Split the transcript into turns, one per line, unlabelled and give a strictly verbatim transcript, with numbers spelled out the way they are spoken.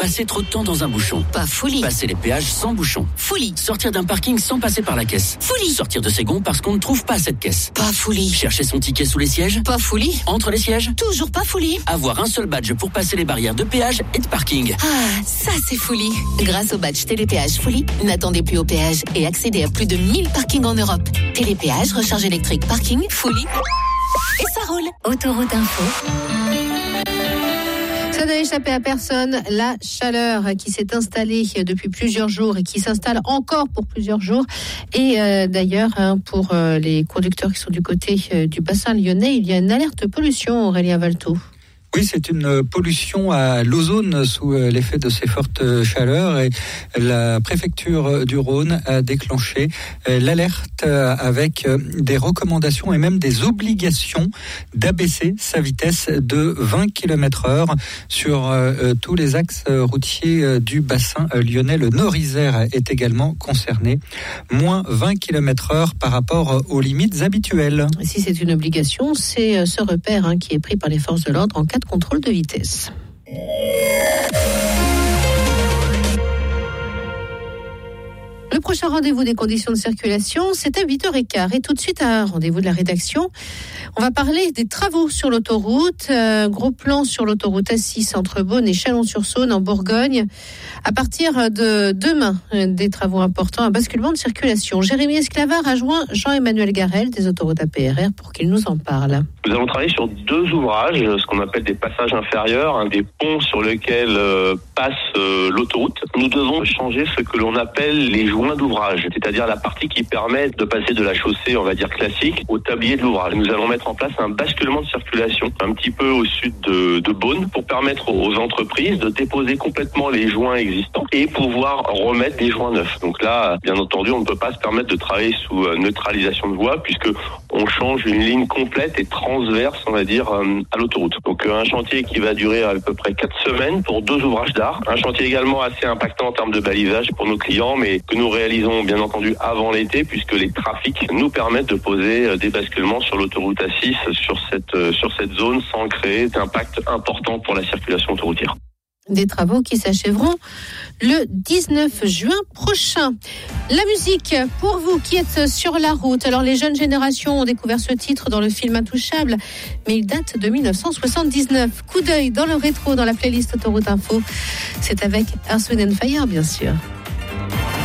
Passer trop de temps dans un bouchon.
Pas folie.
Passer les péages sans bouchon.
Folie.
Sortir d'un parking sans passer par la caisse.
Folie.
Sortir de ses gonds parce qu'on ne trouve pas cette caisse.
Pas folie.
Chercher son ticket sous les sièges.
Pas folie.
Entre les sièges.
Toujours pas folie.
Avoir un seul badge pour passer les barrières de péage et de parking.
Ah, ça c'est folie. Grâce au badge Télépéage Folie, n'attendez plus au péage et accédez à plus de mille parkings en Europe. Télépéage, recharge électrique, parking, folie. Et ça roule. Autoroute Info.
Ça n'a échappé à personne, la chaleur qui s'est installée depuis plusieurs jours et qui s'installe encore pour plusieurs jours. Et euh, d'ailleurs, hein, pour euh, les conducteurs qui sont du côté euh, du bassin lyonnais, il y a une alerte pollution, Aurélien Valto.
Oui, c'est une pollution à l'ozone sous l'effet de ces fortes chaleurs et la préfecture du Rhône a déclenché l'alerte avec des recommandations et même des obligations d'abaisser sa vitesse de vingt kilomètres heure sur tous les axes routiers du bassin lyonnais. Le Nord-Isère est également concerné. Moins vingt kilomètres heure par rapport aux limites habituelles.
Si c'est une obligation, c'est ce repère hein, qui est pris par les forces de l'ordre en cas de contrôle de vitesse. Le prochain rendez-vous des conditions de circulation, c'est à huit heures quinze. Et tout de suite, un rendez-vous de la rédaction. On va parler des travaux sur l'autoroute. Un gros plan sur l'autoroute A six entre Beaune et Chalon-sur-Saône en Bourgogne. À partir de demain, des travaux importants, un basculement de circulation. Jérémy Esclavard a joint Jean-Emmanuel Garel des autoroutes A P R R pour qu'il nous en parle.
Nous allons travailler sur deux ouvrages, ce qu'on appelle des passages inférieurs, hein, des ponts sur lesquels euh, passe euh, l'autoroute. Nous devons changer ce que l'on appelle les joints d'ouvrage, c'est-à-dire la partie qui permet de passer de la chaussée, on va dire classique, au tablier de l'ouvrage. Nous allons mettre en place un basculement de circulation un petit peu au sud de, de Beaune pour permettre aux entreprises de déposer complètement les joints existants et pouvoir remettre des joints neufs. Donc là, bien entendu, on ne peut pas se permettre de travailler sous euh, neutralisation de voie puisque on change une ligne complète et transverse, on va dire, euh, à l'autoroute. Donc euh, un chantier qui va durer à peu près quatre semaines pour deux ouvrages d'art. Un chantier également assez impactant en termes de balisage pour nos clients, mais que nous réalisons bien entendu avant l'été puisque les trafics nous permettent de poser euh, des basculements sur l'autoroute A six sur cette, euh, sur cette zone sans créer d'impact important pour la circulation autoroutière.
Des travaux qui s'achèveront le dix-neuf juin prochain. La musique, pour vous qui êtes sur la route. Alors, les jeunes générations ont découvert ce titre dans le film Intouchable, mais il date de dix-neuf cent soixante-dix-neuf. Coup d'œil dans le rétro, dans la playlist Autoroute Info. C'est avec Earth, Wind and Fire, bien sûr.